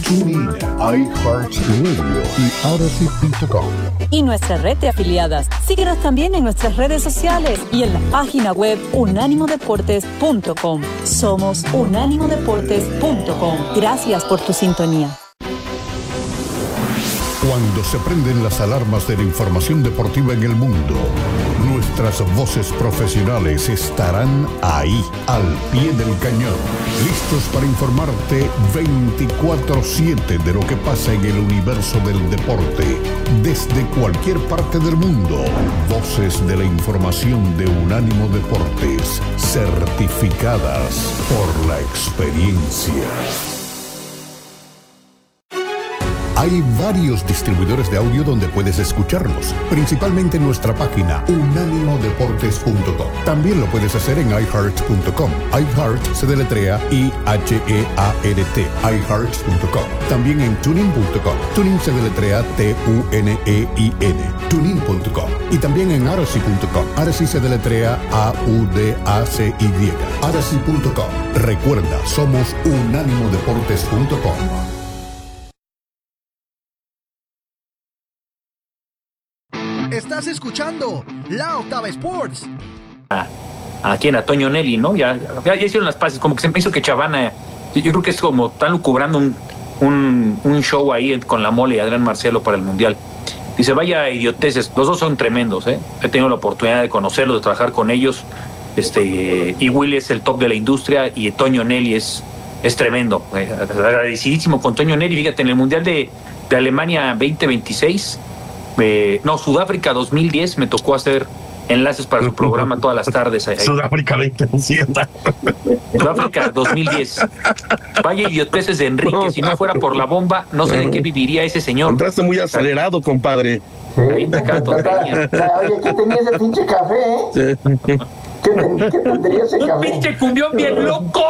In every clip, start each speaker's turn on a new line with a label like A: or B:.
A: TuneIn, iHeartRadio y Odyssey.com.
B: Y nuestra red de afiliadas. Síguenos también en nuestras redes sociales y en la página web unánimodeportes.com. Somos unánimodeportes.com. Gracias por tu sintonía.
A: Cuando se prenden las alarmas de la información deportiva en el mundo, nuestras voces profesionales estarán ahí, al pie del cañón, listos para informarte 24/7 de lo que pasa en el universo del deporte, desde cualquier parte del mundo. Voces de la información de Unánimo Deportes, certificadas por la experiencia. Hay varios distribuidores de audio donde puedes escucharnos, principalmente en nuestra página unánimodeportes.com. También lo puedes hacer en iHeart.com. iHeart se deletrea IHEART, iHeart.com. También en tuning.com. Tuning se deletrea TUNEIN, tuning.com. Y también en Odyssey.com. Odyssey se deletrea AUDACY, Odyssey.com. Recuerda, somos unánimodeportes.com.
C: Estás escuchando La Octava Sports.
D: Aquí en Toño Nelly, ¿no? Ya hicieron las paces, como que se me hizo que Chavana, yo creo que es como están lucubrando un show ahí con la Mole y Adrián Marcelo para el Mundial. Dice, vaya idioteces, los dos son tremendos, ¿eh? He tenido la oportunidad de conocerlos, de trabajar con ellos, y Willy es el top de la industria y Toño Nelly es tremendo, agradecidísimo con Toño Nelly. Fíjate, en el Mundial de Alemania 2026, Sudáfrica 2010, me tocó hacer enlaces para su programa todas las tardes. Ahí.
E: Sudáfrica 2010.
D: Sudáfrica 2010. Vaya idioteces de Enrique, si no fuera por la bomba, no sé de qué viviría ese señor.
E: Entraste muy acelerado, compadre.
F: Sí. Oye, ¿qué tenía ese pinche café, eh? Sí. ¿Qué tendría ese café?
D: ¡Un pinche cumbión bien loco!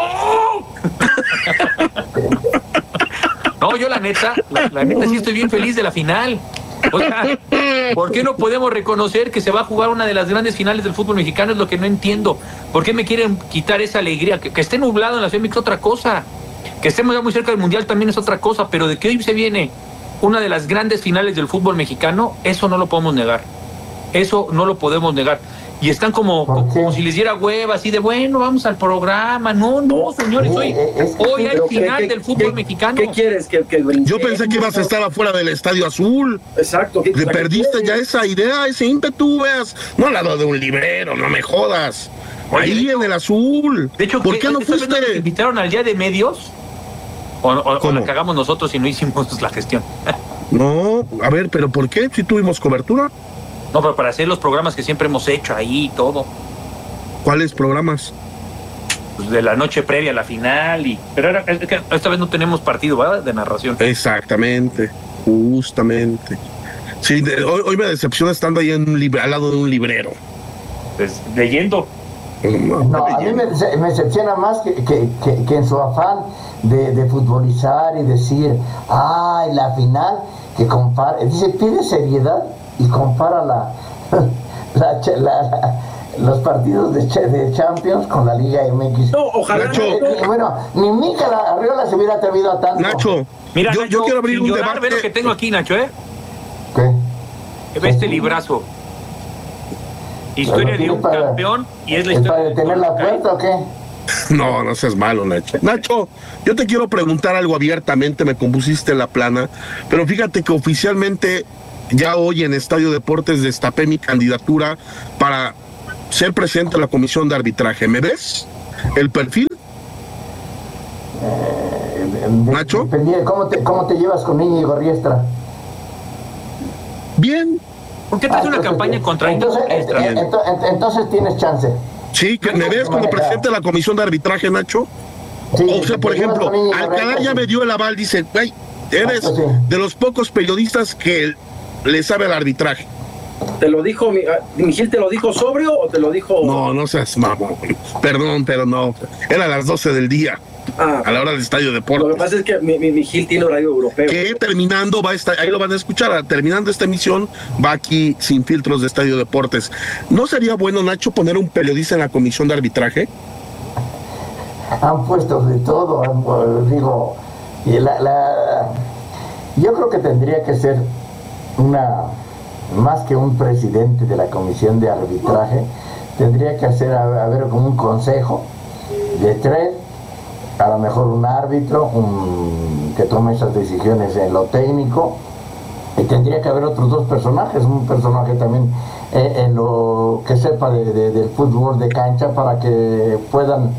D: No, yo la neta sí estoy bien feliz de la final. O sea, ¿por qué no podemos reconocer que se va a jugar una de las grandes finales del fútbol mexicano? Es lo que no entiendo. ¿Por qué me quieren quitar esa alegría? Que esté nublado en la Ciudad de México es otra cosa. Que estemos ya muy cerca del Mundial también es otra cosa. Pero de que hoy se viene una de las grandes finales del fútbol mexicano, eso no lo podemos negar. Eso no lo podemos negar. Y están como si les diera hueva, así de, bueno, vamos al programa. No, señores, hoy hay final del fútbol mexicano.
G: ¿Qué quieres? ¿Que
E: yo pensé que ibas a estar afuera del Estadio Azul.
G: Exacto.
E: Te perdiste ya esa idea, ese ímpetu, veas. No al lado de un librero, no me jodas. Ahí en el Azul.
D: De hecho,
E: ¿por qué no fuiste?
D: ¿Nos invitaron al día de medios? ¿O la cagamos nosotros y no hicimos la gestión?
E: No, a ver, ¿pero por qué? Si tuvimos cobertura.
D: No, pero para hacer los programas que siempre hemos hecho ahí y todo.
E: ¿Cuáles programas?
D: Pues de la noche previa a la final. Pero es que esta vez no tenemos partido, ¿verdad? De narración.
E: Exactamente, justamente. Sí, hoy me decepciona estando ahí al lado de un librero.
D: Pues, leyendo.
F: No, a mí me decepciona más que en su afán de futbolizar y decir, la final, que compara. Dice, pide seriedad y compara los partidos de Champions con la Liga MX.
G: No, ojalá.
E: Nacho,
F: bueno, ni Mikel Arriola se hubiera atrevido a tanto.
E: Nacho,
D: mira,
E: yo quiero abrir un debate.
D: Ve lo que tengo aquí, Nacho, ¿eh?
F: ¿Qué?
D: Ve este librazo. Historia de un campeón y es la
F: ¿Es
D: historia.
F: para detener la puerta o qué?
E: No seas malo, Nacho. Nacho, yo te quiero preguntar algo abiertamente, me compusiste la plana, pero fíjate que oficialmente ya hoy en Estadio Deportes destapé mi candidatura para ser presidente de la comisión de arbitraje. ¿Me ves el perfil? Nacho.
F: ¿Cómo te llevas con Íñigo Riestra?
E: Bien.
D: ¿Por qué te hace una campaña contra
F: entonces tienes chance.
E: Sí, que me ves como presidente de la comisión de arbitraje, Nacho. Sí, o sea, por ejemplo, Alcalá ya me dio el aval, dice, güey, eres de los pocos periodistas que le sabe al arbitraje.
G: ¿Te lo dijo, mi Gil, te lo dijo sobrio o te lo dijo...?
E: No seas mamón. Perdón, pero no. Era a las 12 del día. A la hora del Estadio Deportes.
G: Lo que pasa es que mi Gil tiene horario europeo.
E: Que terminando va a estar, ahí lo van a escuchar, terminando esta emisión va aquí Sin Filtros de Estadio Deportes. ¿No sería bueno, Nacho, poner un periodista en la comisión de arbitraje?
F: Han puesto de todo, digo, Y yo creo que tendría que ser más que un presidente de la comisión de arbitraje, tendría que haber como un consejo de 3, a lo mejor un árbitro que tome esas decisiones en lo técnico, y tendría que haber otros 2 personajes, un personaje también en lo que sepa del fútbol de cancha, para que puedan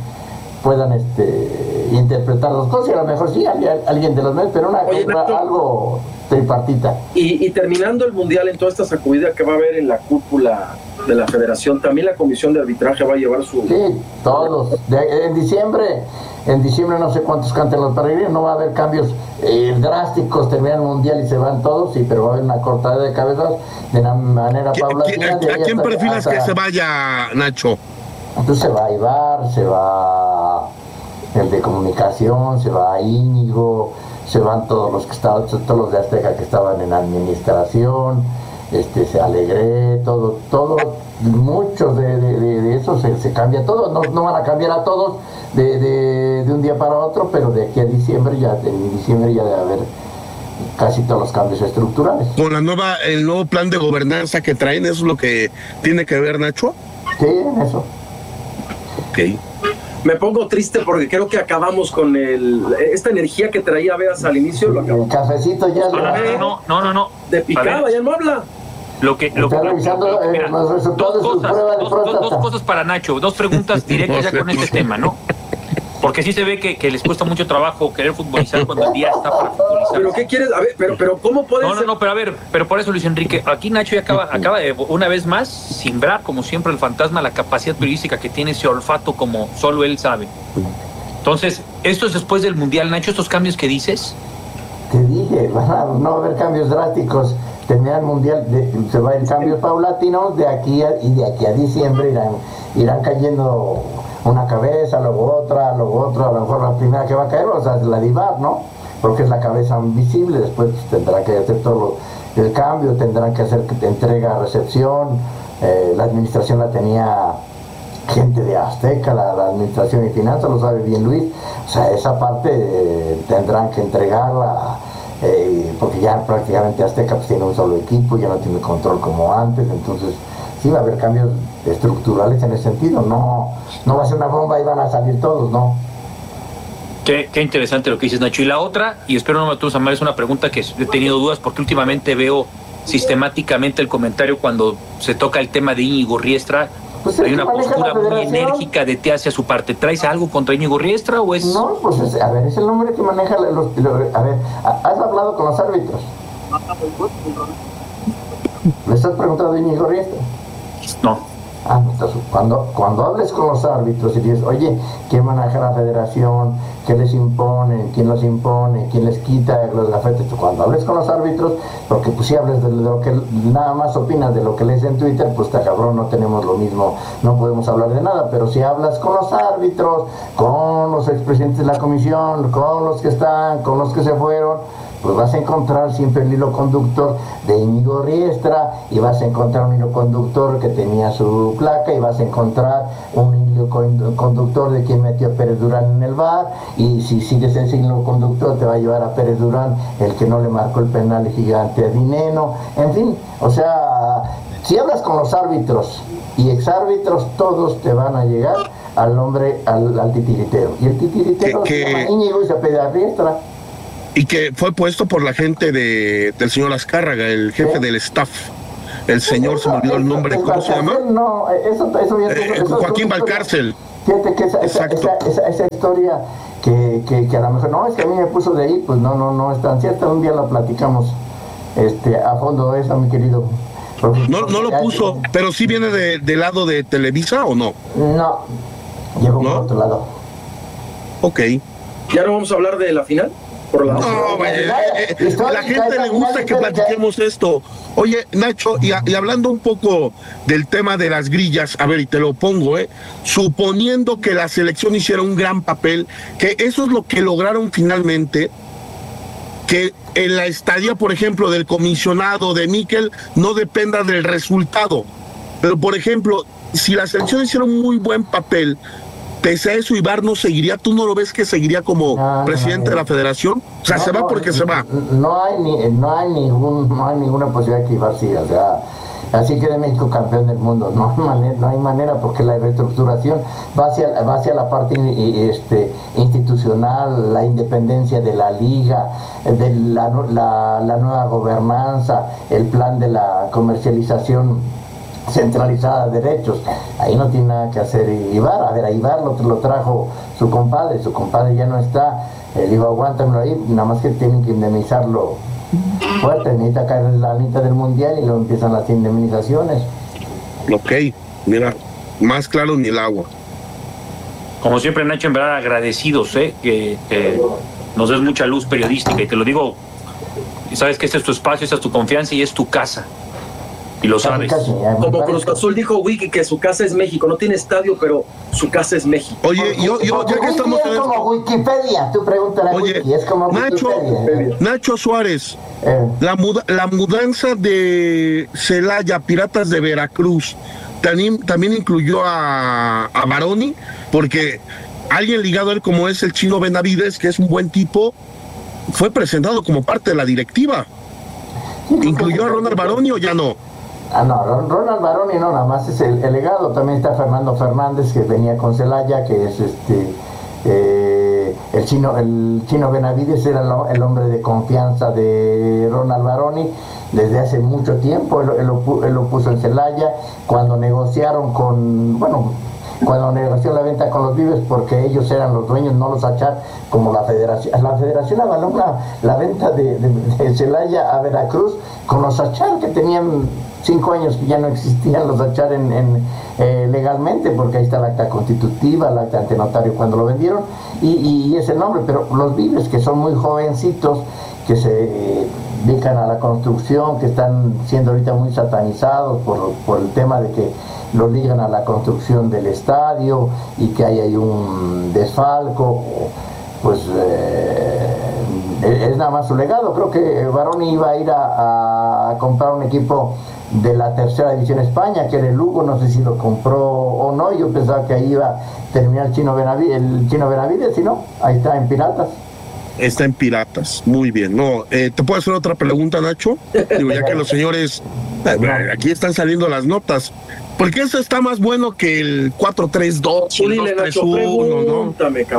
F: interpretar las cosas, y a lo mejor sí alguien de los medios, pero algo tripartita.
G: Y terminando el mundial, en toda esta sacudida que va a haber en la cúpula de la federación, también la comisión de arbitraje va a llevar su...
F: Sí, todos. En diciembre no sé cuántos canten los peregrinos, no va a haber cambios drásticos, termina el mundial y se van todos, sí, pero va a haber una cortada de cabezas de una manera paulatina.
E: ¿A quién perfilas que se vaya, Nacho?
F: Entonces se va a Ibar, se va el de comunicación, se va a Íñigo, se van todos los de Azteca que estaban en administración, se Alegré, todo, muchos de eso se cambia todo, no van a cambiar a todos de un día para otro, pero de aquí a diciembre en diciembre ya debe haber casi todos los cambios estructurales.
E: Con el nuevo plan de gobernanza que traen, ¿eso es lo que tiene que ver, Nacho?
F: Sí, en eso.
E: Ok.
G: Me pongo triste porque creo que acabamos con esta energía que traía Veas al inicio. Lo acabamos.
F: El cafecito ya...
D: No.
G: De picada, ya no habla.
F: Está revisando los resultados de su prueba de próstata.
D: Dos cosas para Nacho, 2 preguntas directas ya con este tema, ¿no? Porque sí se ve que les cuesta mucho trabajo querer futbolizar cuando el día está para futbolizar.
G: ¿Pero qué quieres? A ver, pero ¿cómo puede ser?
D: Pero por eso, Luis Enrique, aquí Nacho ya acaba de, una vez más, simbrar, como siempre, el fantasma, la capacidad periodística que tiene, ese olfato como solo él sabe. Entonces, esto es después del Mundial, Nacho, estos cambios que dices.
F: Te dije, no va a haber cambios drásticos. Termina el mundial, se va a ir cambios paulatinos de aquí a diciembre irán cayendo una cabeza, luego otra, a lo mejor la primera que va a caer, o sea, es la de Ibar, ¿no? Porque es la cabeza invisible, después tendrá que hacer todo el cambio, tendrán que hacer entrega, recepción, la administración la tenía gente de Azteca, la administración y finanzas, lo sabe bien Luis, o sea, esa parte tendrán que entregarla. Porque ya prácticamente Azteca pues tiene un solo equipo, ya no tiene control como antes, entonces sí va a haber cambios estructurales en ese sentido, no va a ser una bomba y van a salir todos, ¿no?
D: Qué interesante lo que dices, Nacho. Y la otra, y espero no me atures a mal, es una pregunta que he tenido dudas porque últimamente veo sistemáticamente el comentario cuando se toca el tema de Íñigo Riestra. Pues hay una postura muy enérgica de ti hacia su parte. ¿Traes algo contra Íñigo Riestra o es...?
F: No, pues es el hombre que maneja ¿has hablado con los árbitros? ¿Le estás preguntando a Íñigo Riestra?
D: No.
F: Entonces, cuando hables con los árbitros y dices, oye, ¿quién maneja la federación? ¿Qué les impone? ¿Quién los impone? ¿Quién les quita los gafetes? Cuando hables con los árbitros, porque pues si hablas de lo que nada más opinas de lo que lees en Twitter, pues está cabrón, no tenemos lo mismo, no podemos hablar de nada, pero si hablas con los árbitros, con los expresidentes de la comisión, con los que están, con los que se fueron, pues vas a encontrar siempre el hilo conductor de Íñigo Riestra, y vas a encontrar un hilo conductor que tenía su placa, y vas a encontrar un hilo conductor de quien metió a Pérez Durán en el VAR, y si sigues ese hilo conductor te va a llevar a Pérez Durán, el que no le marcó el penal gigante a Dineno, en fin, o sea, si hablas con los árbitros y exárbitros, todos te van a llegar al nombre, al titiritero, y el titiritero se llama Íñigo y se apellida Riestra.
E: Y que fue puesto por la gente del señor Azcárraga, el jefe del staff. El señor, se me olvidó el nombre, ¿cómo se llama?
F: No, eso
E: Joaquín Valcárcel.
F: Fíjate que esa historia que a lo mejor, no, es que a mí me puso de ahí, pues no es tan cierta. Un día la platicamos a fondo esa, mi querido.
E: No lo puso, pero sí viene del lado de Televisa, ¿o no?
F: No, llegó por otro lado.
E: Ok.
G: ¿Ya no vamos a hablar de la final?
E: La gente le gusta que platiquemos esto. Oye, Nacho, y hablando un poco del tema de las grillas, a ver, y te lo pongo, suponiendo que la selección hiciera un gran papel, que eso es lo que lograron finalmente, que en la estadía, por ejemplo, del comisionado de Mikel no dependa del resultado. Pero, por ejemplo, si la selección hiciera un muy buen papel, pese a eso, Ibar no seguiría. ¿Tú no lo ves que seguiría como presidente de la federación? O sea, se va porque se va.
F: No hay ninguna posibilidad que Ibar siga. O sea, así quede México campeón del mundo. No hay manera, porque la reestructuración va hacia la parte institucional, la independencia de la liga, de la nueva gobernanza, el plan de la comercialización centralizada de derechos. Ahí no tiene nada que hacer Ibar. A ver, a Ibar lo trajo su compadre ya no está. Le digo, aguántamelo ahí, nada más que tienen que indemnizarlo fuerte, necesita caer en la lista del mundial y luego empiezan las indemnizaciones.
E: Ok, mira, más claro ni el agua.
D: Como siempre, Nacho, en verdad agradecidos, que nos des mucha luz periodística, y te lo digo, sabes que este es tu espacio, esta es tu confianza y es tu casa. Y lo sabes.
G: Como Cruz Azul dijo Wiki que su casa es México, no tiene estadio, pero su casa es México.
E: Oye, yo ya que estamos en
F: esto. Es como Wikipedia, tú pregúntale a Wiki, es como Wikipedia.
E: Nacho Suárez, la mudanza de Celaya, Piratas de Veracruz, también incluyó a Baroni, porque alguien ligado a él, como es el Chino Benavides, que es un buen tipo, fue presentado como parte de la directiva. ¿Incluyó a Ronald Baroni o ya no?
F: No, Ronald Baroni no, nada más es el legado. También está Fernando Fernández, que venía con Celaya, que es el Chino Benavides, era el hombre de confianza de Ronald Baroni desde hace mucho tiempo. Él lo puso en Celaya cuando negociaron cuando negoció la venta con los Vives, porque ellos eran los dueños, no los Achar, como la federación. La federación avaló la venta de Celaya a Veracruz con los Achar, que tenían 5 años que ya no existían los Achar legalmente, porque ahí está la acta constitutiva, el acta ante notario cuando lo vendieron, y es el nombre. Pero los Vives, que son muy jovencitos, que se dedican a la construcción, que están siendo ahorita muy satanizados por el tema de que los ligan a la construcción del estadio y que hay un desfalco, pues es nada más su legado. Creo que Baroni iba a ir a comprar un equipo de la tercera división España, que era el Lugo, no sé si lo compró o no. Yo pensaba que ahí iba a terminar el Chino Benavides, y no, ahí está en Piratas.
E: Está en Piratas, muy bien. No, ¿te puedo hacer otra pregunta, Nacho? Digo, ya que los señores, aquí están saliendo las notas. Porque eso está más bueno que el 4-3-2, 2-3-1, ¿no?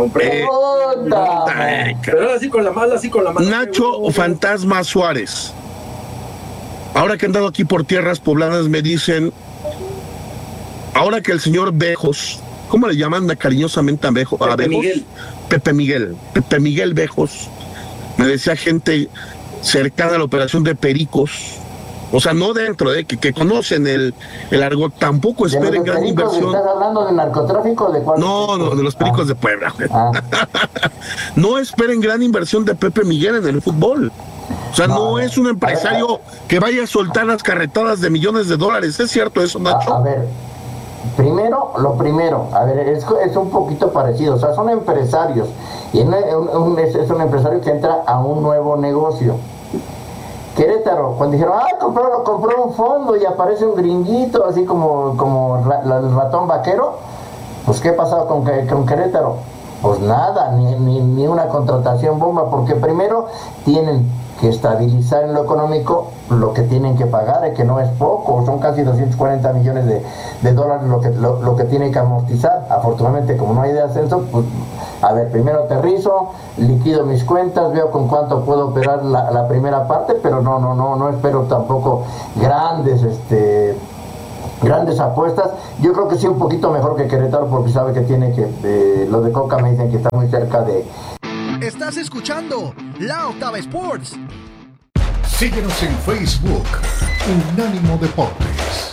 G: Pero así con la mala,
E: Nacho Fantasma Suárez. Ahora que han dado aquí por tierras poblanas, me dicen, ahora que el señor Bejos, ¿cómo le llaman cariñosamente a Bejos? Pepe Miguel Bejos, me decía gente cercana a la operación de Pericos, o sea, no dentro de que conocen el argot, tampoco esperen gran inversión.
F: ¿Estás hablando de narcotráfico o de cuál?
E: No, de los Pericos de Puebla. No esperen gran inversión de Pepe Miguel en el fútbol. O sea, no es un empresario que vaya a soltar las carretadas de millones de dólares. ¿Es cierto eso, Nacho?
F: A ver, lo primero, es un poquito parecido. O sea, son empresarios, y es un empresario que entra a un nuevo negocio. Querétaro, cuando dijeron, compró un fondo y aparece un gringuito, así como el ratón vaquero, pues ¿qué ha pasado con Querétaro? Pues nada, ni una contratación bomba, porque primero tienen que estabilizar en lo económico lo que tienen que pagar, que no es poco, son casi 240 millones de dólares lo que tienen que amortizar. Afortunadamente, como no hay de ascenso, pues a ver, primero aterrizo, liquido mis cuentas, veo con cuánto puedo operar la primera parte, pero no espero tampoco grandes apuestas. Yo creo que sí, un poquito mejor que Querétaro, porque sabe que tiene que los de Coca me dicen que está muy cerca de.
C: Estás escuchando La Octava Sports.
A: Síguenos en Facebook, Unánimo Deportes.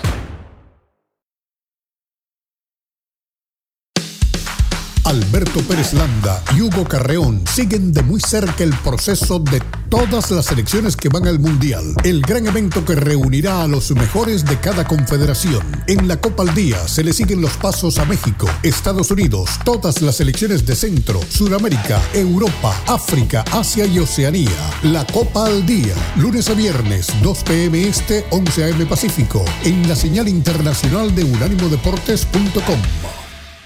A: Alberto Pérez Landa y Hugo Carreón siguen de muy cerca el proceso de todas las selecciones que van al Mundial, el gran evento que reunirá a los mejores de cada confederación. En la Copa al Día se le siguen los pasos a México, Estados Unidos, todas las selecciones de Centro, Sudamérica, Europa, África, Asia y Oceanía. La Copa al Día, lunes a viernes, 2 p.m. Este, 11 a.m. Pacífico, en la señal internacional de unánimodeportes.com.